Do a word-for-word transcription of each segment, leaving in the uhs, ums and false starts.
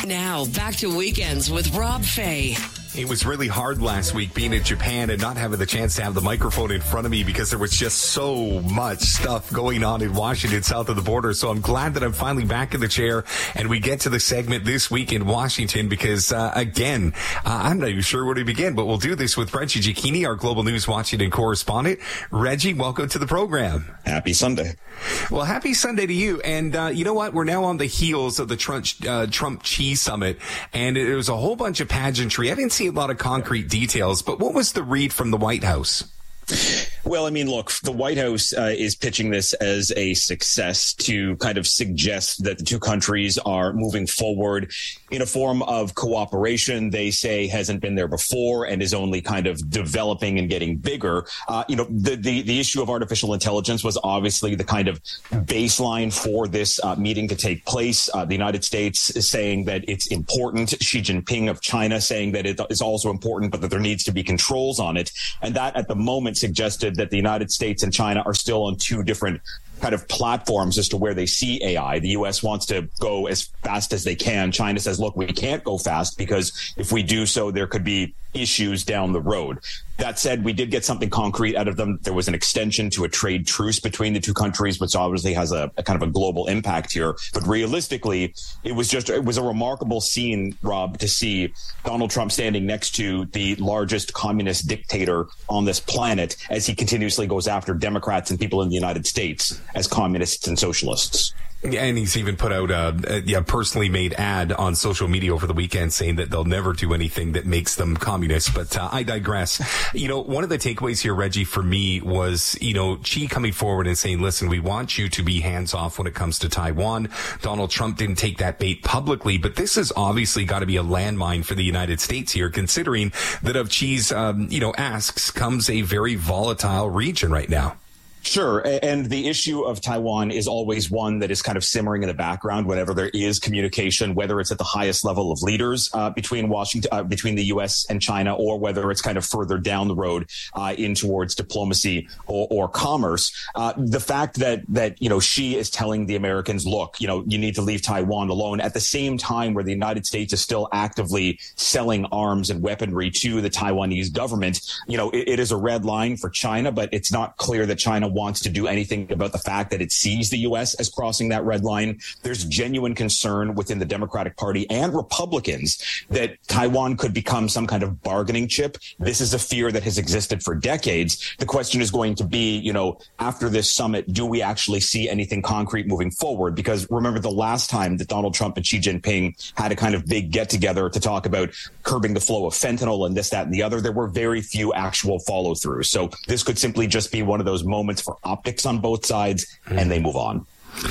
Now, back to Weekends with Rob Fay. It was really hard last week being in Japan and not having the chance to have the microphone in front of me because there was just so much stuff going on in Washington, south of the border. So I'm glad that I'm finally back in the chair and we get to the segment this week in Washington because, uh, again, uh, I'm not even sure where to begin, but we'll do this with Reggie Cecchini, our Global News Washington correspondent. Reggie, welcome to the program. Happy Sunday. Well, happy Sunday to you. And uh, you know what? We're now on the heels of the Trump, uh, Trump Xi summit, and it was a whole bunch of pageantry. I didn't see a lot of concrete details, but what was the read from the White House? Well, I mean, look, the White House uh, is pitching this as a success to kind of suggest that the two countries are moving forward in a form of cooperation they say hasn't been there before and is only kind of developing and getting bigger. Uh, you know, the, the, the issue of artificial intelligence was obviously the kind of baseline for this uh, meeting to take place. Uh, the United States is saying that it's important. Xi Jinping of China saying that it is also important, but that there needs to be controls on it. And that at the moment suggested that the United States and China are still on two different kind of platforms as to where they see A I. The U S wants to go as fast as they can. China says, look, we can't go fast because if we do so, there could be issues down the road. That said, we did get something concrete out of them. There was an extension to a trade truce between the two countries, which obviously has a, a kind of a global impact here. But realistically, it was just it was a remarkable scene, Rob, to see Donald Trump standing next to the largest communist dictator on this planet as he continuously goes after Democrats and people in the United States as communists and socialists. And he's even put out a, a yeah, personally made ad on social media over the weekend saying that they'll never do anything that makes them communist. But uh, I digress. You know, one of the takeaways here, Reggie, for me was, you know, Xi coming forward and saying, listen, we want you to be hands off when it comes to Taiwan. Donald Trump didn't take that bait publicly, but this has obviously got to be a landmine for the United States here, considering that of Xi's, um, you know, asks comes a very volatile region right now. Sure. And the issue of Taiwan is always one that is kind of simmering in the background whenever there is communication, whether it's at the highest level of leaders uh, between Washington, uh, between the U S and China, or whether it's kind of further down the road uh, in towards diplomacy or, or commerce. Uh, the fact that, that, you know, Xi is telling the Americans, look, you know, you need to leave Taiwan alone at the same time where the United States is still actively selling arms and weaponry to the Taiwanese government. You know, it, it is a red line for China, but it's not clear that China wants to do anything about the fact that it sees the U S as crossing that red line. There's genuine concern within the Democratic Party and Republicans that Taiwan could become some kind of bargaining chip. This is a fear that has existed for decades. The question is going to be, you know, after this summit, do we actually see anything concrete moving forward? Because remember the last time that Donald Trump and Xi Jinping had a kind of big get together to talk about curbing the flow of fentanyl and this, that, and the other, there were very few actual follow throughs. So this could simply just be one of those moments for optics on both sides, and they move on.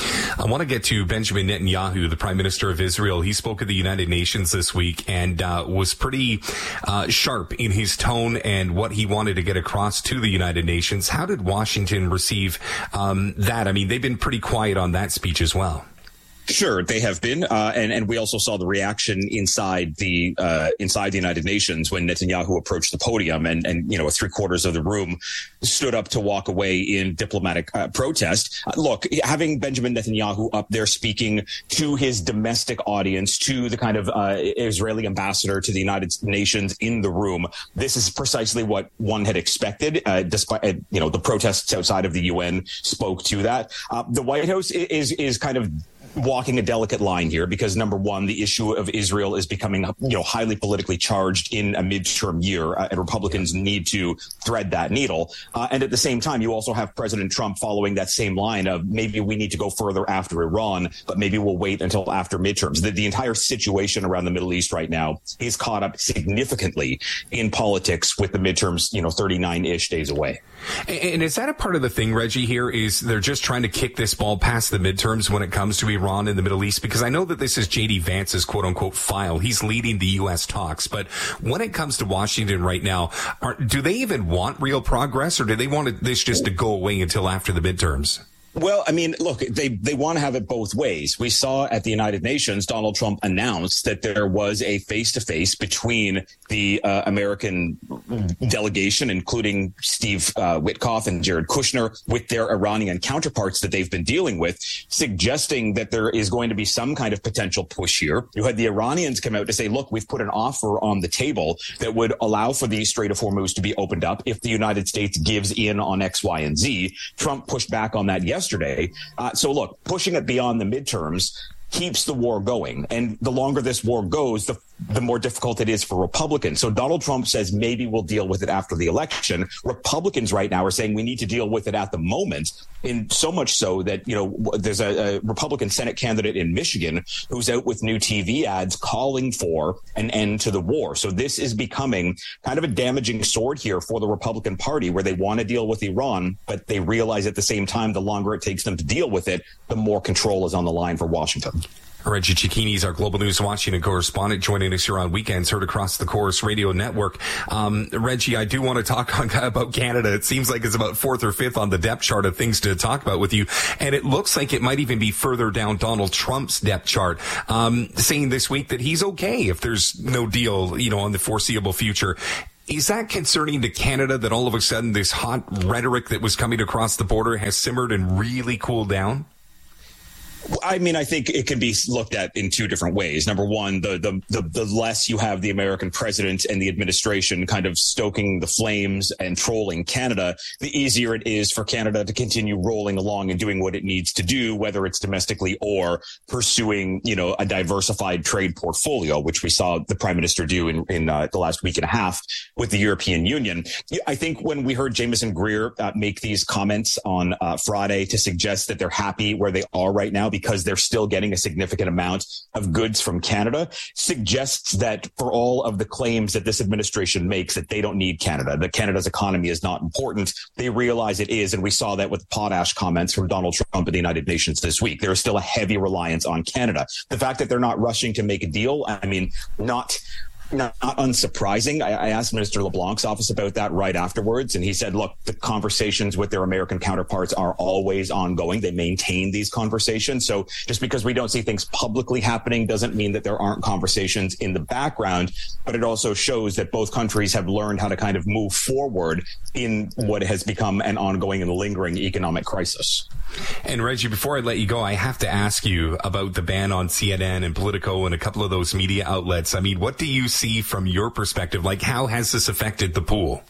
I want to get to Benjamin Netanyahu, the Prime Minister of Israel. He spoke at the United Nations this week and uh, was pretty uh, sharp in his tone and what he wanted to get across to the United Nations. How did Washington receive um, that? I mean, they've been pretty quiet on that speech as well. Sure, they have been, uh, and and we also saw the reaction inside the uh, inside the United Nations when Netanyahu approached the podium, and and you know three quarters of the room stood up to walk away in diplomatic uh, protest. Uh, look, having Benjamin Netanyahu up there speaking to his domestic audience, to the kind of uh, Israeli ambassador to the United Nations in the room, this is precisely what one had expected. Uh, despite uh, you know the protests outside of the U N spoke to that. Uh, the White House is is kind of walking a delicate line here because, number one, the issue of Israel is becoming, you know, highly politically charged in a midterm year, uh, and Republicans need to thread that needle. Uh, and at the same time, you also have President Trump following that same line of maybe we need to go further after Iran, but maybe we'll wait until after midterms. The, the entire situation around the Middle East right now is caught up significantly in politics with the midterms, you know, thirty-nine-ish days away. And is that a part of the thing, Reggie, here is they're just trying to kick this ball past the midterms when it comes to Iran in the Middle East? Because I know that this is J D Vance's quote unquote file. He's leading the U S talks. But when it comes to Washington right now, are, do they even want real progress, or do they want this just to go away until after the midterms? Well, I mean, look, they, they want to have it both ways. We saw at the United Nations, Donald Trump announced that there was a face-to-face between the uh, American delegation, including Steve uh, Witkoff and Jared Kushner, with their Iranian counterparts that they've been dealing with, suggesting that there is going to be some kind of potential push here. You had the Iranians come out to say, look, we've put an offer on the table that would allow for the Strait of Hormuz to be opened up if the United States gives in on X, Y, and Z. Trump pushed back on that yesterday. Yesterday. Uh, so look, pushing it beyond the midterms keeps the war going. And the longer this war goes, the the more difficult it is for Republicans. So Donald Trump says maybe we'll deal with it after the election. Republicans right now are saying we need to deal with it at the moment, in so much so that, you know, there's a, a Republican Senate candidate in Michigan who's out with new T V ads calling for an end to the war. So this is becoming kind of a damaging sword here for the Republican Party, where they want to deal with Iran, but they realize at the same time the longer it takes them to deal with it, the more control is on the line for Washington. Reggie Cecchini is our Global News Washington correspondent, joining us here on Weekends, heard across the Chorus Radio Network. Um, Reggie, I do want to talk on, about Canada. It seems like it's about fourth or fifth on the depth chart of things to talk about with you. And it looks like it might even be further down Donald Trump's depth chart, um, saying this week that he's okay if there's no deal, you know, in the foreseeable future. Is that concerning to Canada, that all of a sudden this hot rhetoric that was coming across the border has simmered and really cooled down? I mean, I think it can be looked at in two different ways. Number one, the, the the the less you have the American president and the administration kind of stoking the flames and trolling Canada, the easier it is for Canada to continue rolling along and doing what it needs to do, whether it's domestically or pursuing, you know, a diversified trade portfolio, which we saw the prime minister do in, in uh, the last week and a half with the European Union. I think when we heard Jameson Greer uh, make these comments on uh, Friday to suggest that they're happy where they are right now, because they're still getting a significant amount of goods from Canada, suggests that for all of the claims that this administration makes that they don't need Canada, that Canada's economy is not important, they realize it is. And we saw that with potash comments from Donald Trump at the United Nations this week. There is still a heavy reliance on Canada. The fact that they're not rushing to make a deal, I mean, not... Not, not unsurprising. I, I asked Minister LeBlanc's office about that right afterwards, and he said, look, the conversations with their American counterparts are always ongoing. They maintain these conversations. So just because we don't see things publicly happening doesn't mean that there aren't conversations in the background, but it also shows that both countries have learned how to kind of move forward in what has become an ongoing and lingering economic crisis. And Reggie, before I let you go, I have to ask you about the ban on C N N and Politico and a couple of those media outlets. I mean, what do you see from your perspective? Like, how has this affected the pool?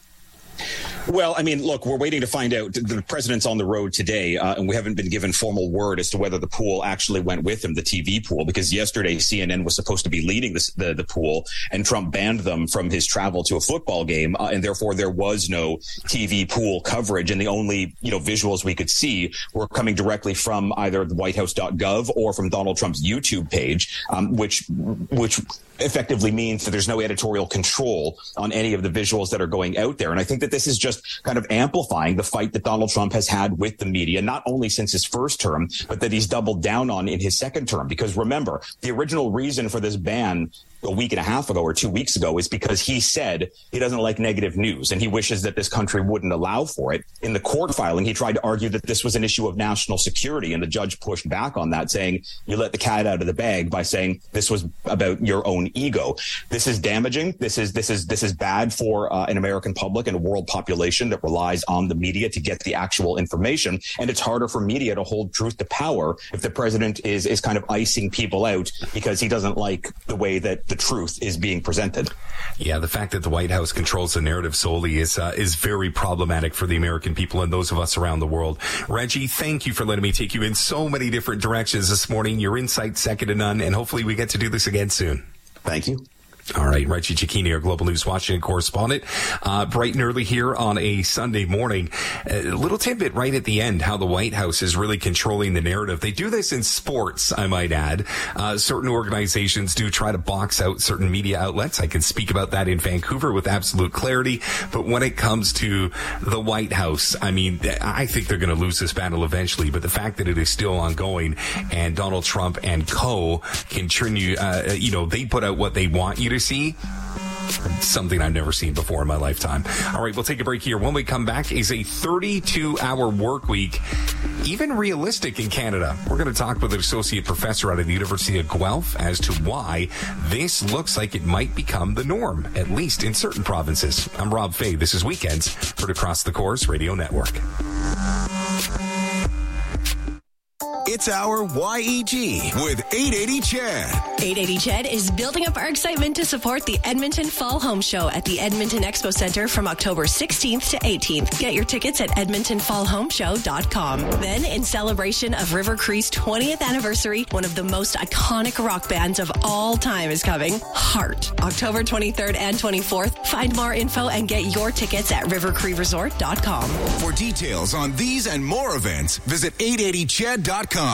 Well, I mean, look, we're waiting to find out. The president's on the road today, uh, and we haven't been given formal word as to whether the pool actually went with him, the T V pool, because yesterday C N N was supposed to be leading this, the, the pool, and Trump banned them from his travel to a football game, uh, and therefore there was no T V pool coverage, and the only, you know, visuals we could see were coming directly from either the white house dot gov or from Donald Trump's YouTube page, um, which which effectively means that there's no editorial control on any of the visuals that are going out there. And I think that this is just kind of amplifying the fight that Donald Trump has had with the media, not only since his first term, but that he's doubled down on in his second term. Because remember, the original reason for this ban a week and a half ago or two weeks ago is because he said he doesn't like negative news and he wishes that this country wouldn't allow for it. In the court filing, he tried to argue that this was an issue of national security, and the judge pushed back on that, saying you let the cat out of the bag by saying this was about your own ego. This is damaging. This is this is this is bad for uh, an American public and a world population that relies on the media to get the actual information. And it's harder for media to hold truth to power if the president is is kind of icing people out because he doesn't like the way that the truth is being presented. Yeah, the fact that the White House controls the narrative solely is uh, is very problematic for the American people and those of us around the world. Reggie, thank you for letting me take you in so many different directions this morning. Your insight second to none, and hopefully we get to do this again soon. Thank you. All right, Reggie Cecchini, our Global News Washington correspondent, uh, bright and early here on a Sunday morning. A little tidbit right at the end, how the White House is really controlling the narrative. They do this in sports, I might add. Uh, certain organizations do try to box out certain media outlets. I can speak about that in Vancouver with absolute clarity. But when it comes to the White House, I mean, I think they're going to lose this battle eventually. But the fact that it is still ongoing and Donald Trump and co. continue, uh, you know, they put out what they want you to see, something I've never seen before in my lifetime. All right, we'll take a break here. When we come back, is a thirty-two hour work week even realistic in Canada? We're going to talk with an associate professor out of the University of Guelph as to why this looks like it might become the norm, at least in certain provinces. I'm Rob Fay. This is Weekends, heard across the Corus Radio Network. It's our Y E G with eight eighty C H E D. eight eighty C H E D is building up our excitement to support the Edmonton Fall Home Show at the Edmonton Expo Center from October sixteenth to eighteenth. Get your tickets at edmonton fall home show dot com. Then, in celebration of River Cree's twentieth anniversary, one of the most iconic rock bands of all time is coming, Heart. October twenty-third and twenty-fourth. Find more info and get your tickets at river cree resort dot com. For details on these and more events, visit eight eighty C H E D dot com.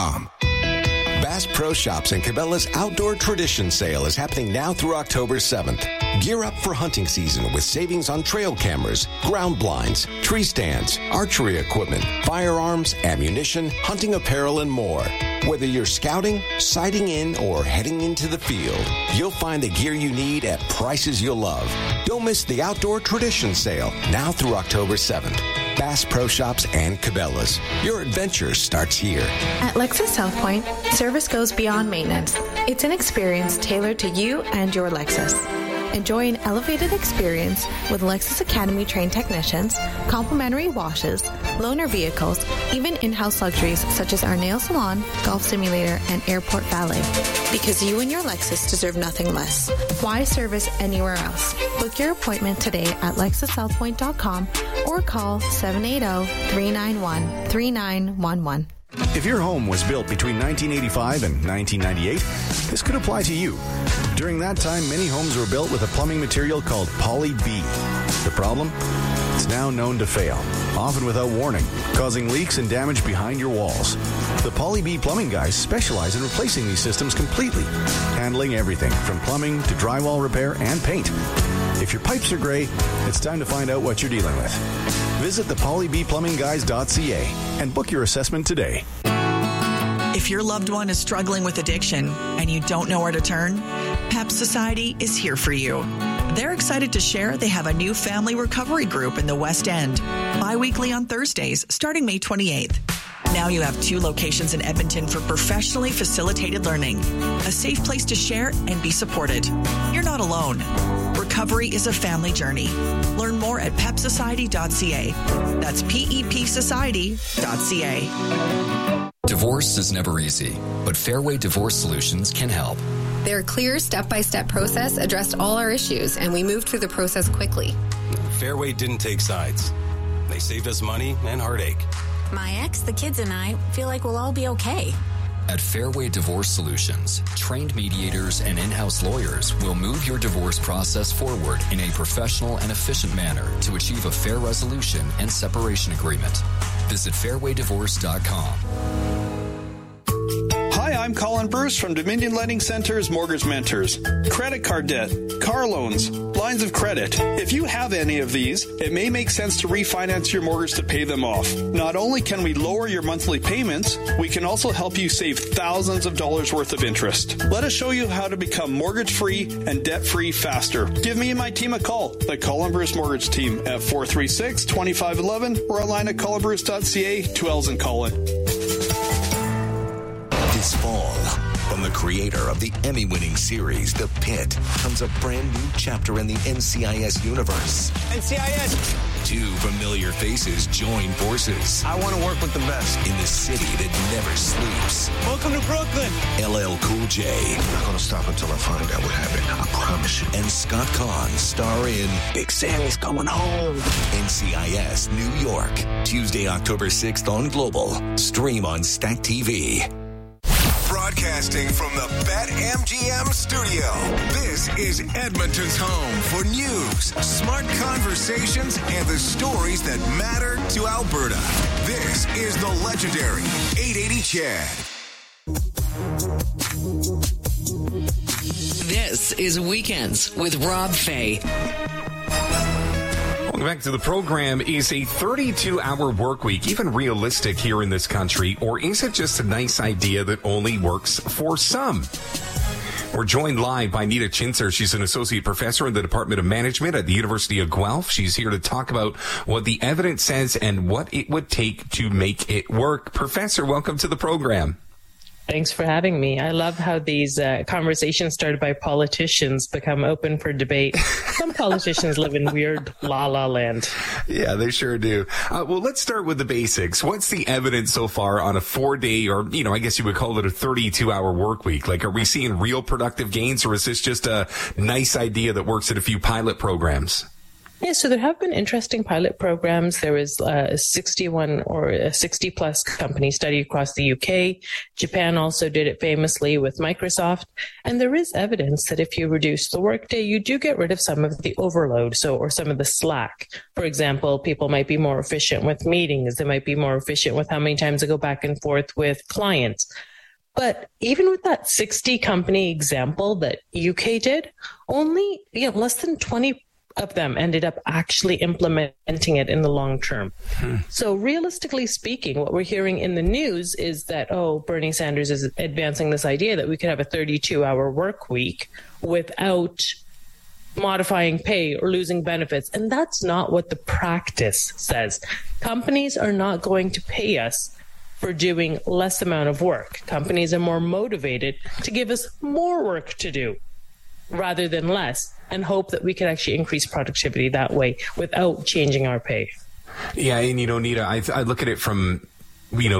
Bass Pro Shops and Cabela's Outdoor Tradition Sale is happening now through October seventh. Gear up for hunting season with savings on trail cameras, ground blinds, tree stands, archery equipment, firearms, ammunition, hunting apparel, and more. Whether you're scouting, sighting in, or heading into the field, you'll find the gear you need at prices you'll love. Don't miss the Outdoor Tradition Sale now through October seventh. Bass Pro Shops and Cabela's. Your adventure starts here. At Lexus South Point, service goes beyond maintenance. It's an experience tailored to you and your Lexus. Enjoy an elevated experience with Lexus Academy trained technicians, complimentary washes, loaner vehicles, even in-house luxuries such as our nail salon, golf simulator, and airport valet. Because you and your Lexus deserve nothing less. Why service anywhere else? Book your appointment today at lexus south point dot com or call seven eight zero, three nine one, three nine one one. If your home was built between nineteen eighty-five and nineteen ninety-eight, this could apply to you. During that time, many homes were built with a plumbing material called Poly B. The problem? It's now known to fail, often without warning, causing leaks and damage behind your walls. The Poly B plumbing guys specialize in replacing these systems completely, handling everything from plumbing to drywall repair and paint. If your pipes are gray, it's time to find out what you're dealing with. Visit the poly b plumbing guys dot c a and book your assessment today. If your loved one is struggling with addiction and you don't know where to turn, PEP Society is here for you. They're excited to share they have a new family recovery group in the West End, bi-weekly on Thursdays, starting May twenty-eighth. Now you have two locations in Edmonton for professionally facilitated learning, a safe place to share and be supported. You're not alone. Recovery is a family journey. Learn more at pep society dot c a. That's P E P society dot c a. Divorce is never easy, but Fairway Divorce Solutions can help. Their clear step-by-step process addressed all our issues, and we moved through the process quickly. Fairway didn't take sides. They saved us money and heartache. My ex, the kids, and I feel like we'll all be okay. At Fairway Divorce Solutions, trained mediators and in-house lawyers will move your divorce process forward in a professional and efficient manner to achieve a fair resolution and separation agreement. Visit fairway divorce dot com. Hi, I'm Colin Bruce from Dominion Lending Center's Mortgage Mentors. Credit card debt, car loans, lines of credit. If you have any of these, it may make sense to refinance your mortgage to pay them off. Not only can we lower your monthly payments, we can also help you save thousands of dollars worth of interest. Let us show you how to become mortgage-free and debt-free faster. Give me and my team a call, the Colin Bruce Mortgage Team, at four three six, two five one one or online at colin bruce dot c a, two L's in Colin. This fall, from the creator of the Emmy-winning series, The Pit, comes a brand new chapter in the N C I S universe. N C I S! Two familiar faces join forces. I want to work with the best. In the city that never sleeps. Welcome to Brooklyn! L L Cool J. I'm not going to stop until I find out what happened. I promise you. And Scott Kahn star in Big Sammy's Coming Home. N C I S New York. Tuesday, October sixth on Global. Stream on Stack T V. Broadcasting from the BetMGM studio, this is Edmonton's home for news, smart conversations, and the stories that matter to Alberta. This is the legendary eight eighty C H E D. This is Weekends with Rob Fay. Welcome back to the program. Is a thirty-two hour work week even realistic here in this country, or is it just a nice idea that only works for some? We're We're joined live by Nita Chinser. She's an associate professor in the Department of Management at the University of Guelph. She's here to talk about what the evidence says and what it would take to make it work. Professor, welcome to the program. Thanks for having me. I love how these uh, conversations started by politicians become open for debate. Some politicians live in weird la-la land. Yeah, they sure do. Uh, well, let's start with the basics. What's the evidence so far on a four-day, or, you know, I guess you would call it a thirty-two hour work week? Like, are we seeing real productive gains, or is this just a nice idea that works at a few pilot programs? Yeah, so there have been interesting pilot programs. There was a sixty-one or a sixty plus company study across the U K. Japan also did it famously with Microsoft. And there is evidence that if you reduce the workday, you do get rid of some of the overload, so or some of the slack. For example, people might be more efficient with meetings. They might be more efficient with how many times they go back and forth with clients. But even with that sixty company example that U K did, only you know, less than twenty of them ended up actually implementing it in the long term. Hmm. So realistically speaking, what we're hearing in the news is that, oh, Bernie Sanders is advancing this idea that we could have a thirty-two hour work week without modifying pay or losing benefits. And that's not what the practice says. Companies are not going to pay us for doing less amount of work. Companies are more motivated to give us more work to do rather than less, and hope that we can actually increase productivity that way without changing our pay. Yeah, and you know, Nita, I, I look at it from, you know,